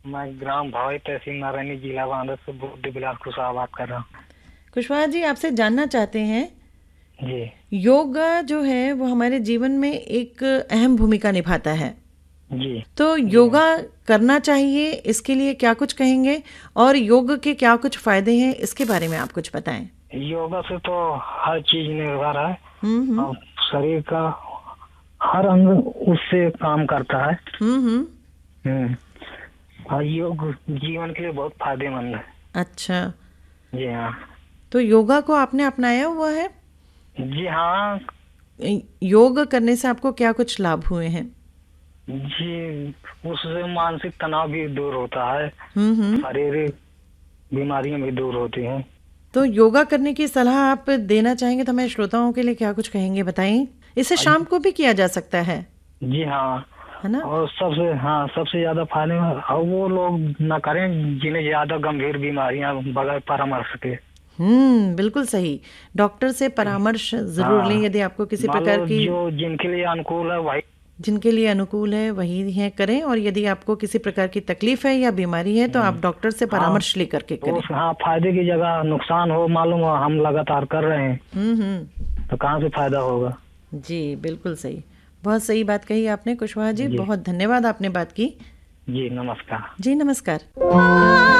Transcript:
मैं ग्राम भावई तहसील नारायणी जिला बांदा से बुद्धि बिलास कुशवाहा बात कर रहा हूँ। कुशवाहा जी, आपसे जानना चाहते हैं, जी योगा जो है वो हमारे जीवन में एक अहम भूमिका निभाता है, जी तो जी मैम। योगा करना चाहिए, इसके लिए क्या कुछ कहेंगे और योग के क्या कुछ फायदे हैं, इसके बारे में आप कुछ बताएं। योगा से तो हर चीज निर्भर है हम्म। और शरीर का हर अंग उससे काम करता है। हम्म। हम्म। और योग जीवन के लिए बहुत फायदेमंद है। अच्छा, जी हाँ। तो योगा को आपने अपनाया हुआ है? जी हाँ। योग करने से आपको क्या कुछ लाभ हुए हैं? जी, उससे मानसिक तनाव भी दूर होता है, हम्म। शारीरिक बीमारियां भी दूर होती हैं। तो योगा करने की सलाह आप देना चाहेंगे तो हमारे श्रोताओं के लिए क्या कुछ कहेंगे, बताएं। इसे शाम को भी किया जा सकता जी हाँ। है ना? और सबसे ज्यादा फायदे और वो लोग न करें जिन्हें ज्यादा गंभीर बीमारियां बगैर परामर्श के। बिल्कुल सही। डॉक्टर से परामर्श जरूर लें हाँ, यदि आपको किसी मान प्रकार लो की, जो जिनके लिए अनुकूल है वही। जिनके लिए अनुकूल है वही है करें, और यदि आपको किसी प्रकार की तकलीफ है या बीमारी है तो हम्म, आप डॉक्टर से हाँ। परामर्श लेकर के तो करें। हाँ, फायदे की जगह नुकसान हो, मालूम हो, हम लगातार कर रहे हैं हम्म। तो कहाँ से फायदा होगा। जी बिल्कुल सही। बहुत सही बात कही आपने कुशवाहा जी, जी बहुत धन्यवाद, आपने बात की। जी नमस्कार। जी नमस्कार।